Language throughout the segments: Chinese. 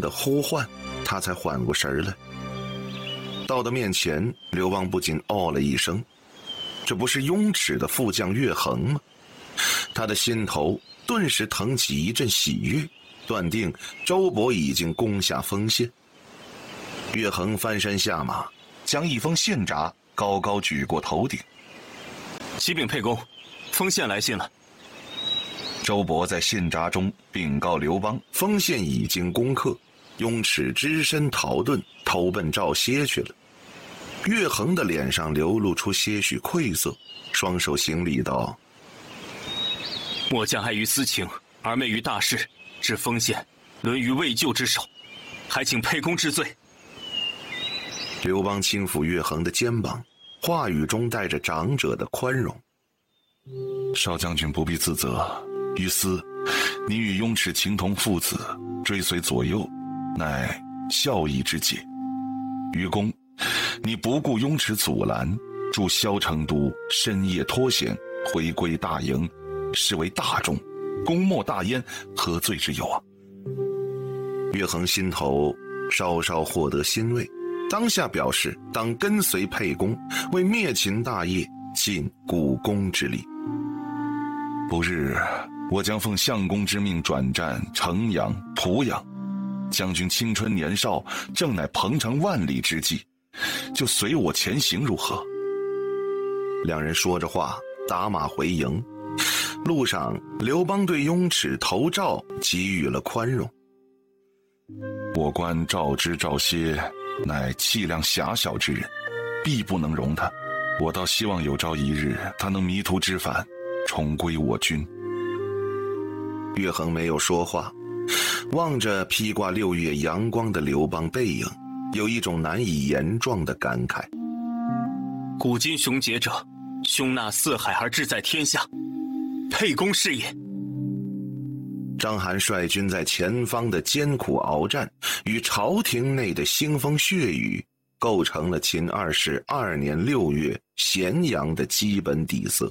的呼唤，他才缓过神来。到了面前，刘邦不仅哦了一声，这不是雍齿的副将乐衡吗？他的心头顿时腾起一阵喜悦，断定周勃已经攻下丰县。乐衡翻身下马，将一封信札高高举过头顶。 启禀沛公，丰县来信了。 周勃在信札中禀告刘邦，丰县已经攻克，雍齿只身逃遁，投奔赵歇去了。乐衡的脸上流露出些许愧色，双手行礼道： 末将碍于私情，而昧于大事，致丰县沦于未救之手，还请沛公治罪。 刘邦轻抚乐衡的肩膀，话语中带着长者的宽容。少将军不必自责，于私，你与雍齿情同父子，追随左右，乃孝义之节。于公，你不顾雍齿阻拦，助萧成都深夜脱险回归大营，是为大众，功莫大焉，何罪之有啊？乐衡心头稍稍获得欣慰，当下表示当跟随沛公，为灭秦大业尽股肱之力。不日，我将奉相公之命转战城阳、濮阳。将军青春年少，正乃鹏程万里之际，就随我前行如何？两人说着话，打马回营。路上，刘邦对雍齿投赵给予了宽容。我观赵之赵歇，乃气量狭小之人，必不能容他。我倒希望有朝一日，他能迷途知返，重归我军。乐衡没有说话，望着披挂6月阳光的刘邦背影，有一种难以言状的感慨。 古今雄杰者，胸纳四海而志在天下，沛公是也。 章邯率军在前方的艰苦鏖战，与朝廷内的腥风血雨，构成了秦2世2年6月咸阳的基本底色。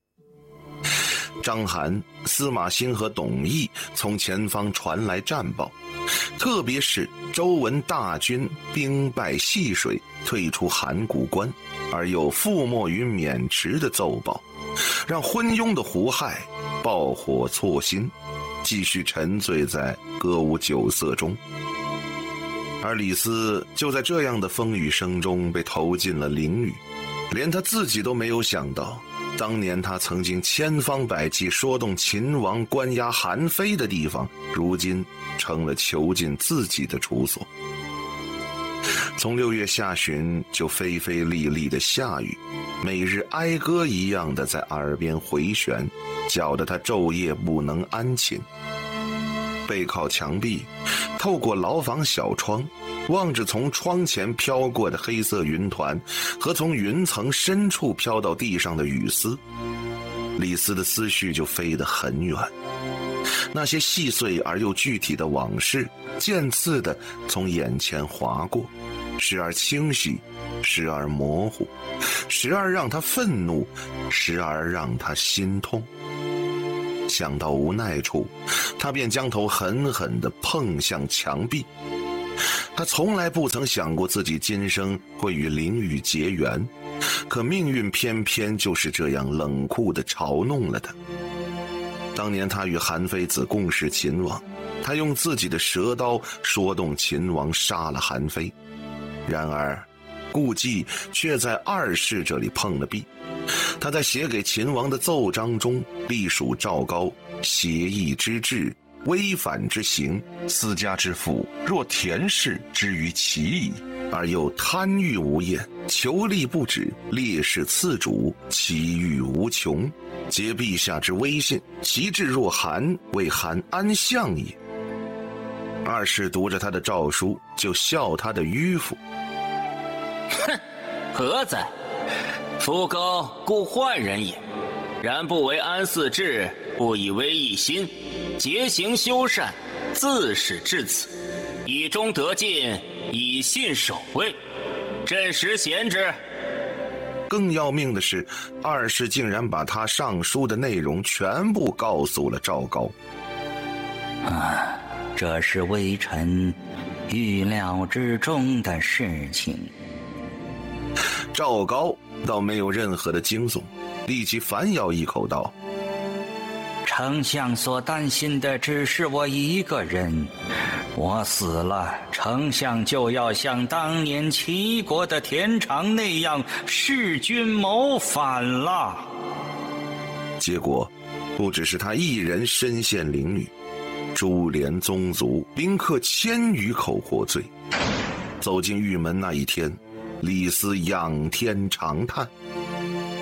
章邯、司马欣和董翳从前方传来战报，特别是周文大军兵败细水，退出函谷关，而又覆没于渑池的奏报，让昏庸的胡亥爆火错心，继续沉醉在歌舞酒色中。而李斯就在这样的风雨声中被投进了囹圄，连他自己都没有想到，当年他曾经千方百计说动秦王关押韩非的地方，如今成了囚禁自己的处所。从6月下旬就淅淅沥沥的下雨，每日哀歌一样的在耳边回旋，搅得他昼夜不能安寝。背靠墙壁，透过牢房小窗，望着从窗前飘过的黑色云团和从云层深处飘到地上的雨丝，李斯的思绪就飞得很远。那些细碎而又具体的往事渐次地从眼前划过，时而清晰，时而模糊，时而让他愤怒，时而让他心痛。想到无奈处，他便将头狠狠地碰向墙壁。他从来不曾想过自己今生会与囹圄结缘，可命运偏偏就是这样冷酷地嘲弄了他。当年他与韩非子共事秦王，他用自己的舌刀说动秦王杀了韩非，然而顾忌却在2世这里碰了壁。他在写给秦王的奏章中隶属赵高邪义之志，微反之行，私家之父，若田氏之于其矣，而又贪欲无厌，求利不止，烈士次主，其欲无穷，皆陛下之威信，其志若寒，为寒安相也。2世读着他的诏书，就笑他的迂腐。 哼，何哉？夫高故宦人也，然不为安嗣志，不以威义心，节行修善，自始至此，以忠得进，以信守位，朕实贤之。 更要命的是，2世竟然把他上书的内容全部告诉了赵高。 这是微臣预料之中的事情。 赵高倒没有任何的惊悚，立即反咬一口道： 丞相所担心的只是我一个人，我死了，丞相就要像当年齐国的田常那样弑君谋反了。 结果不只是他一人身陷囹圄，株连宗族，宾客1000余口获罪。走进狱门那一天，李斯仰天长叹。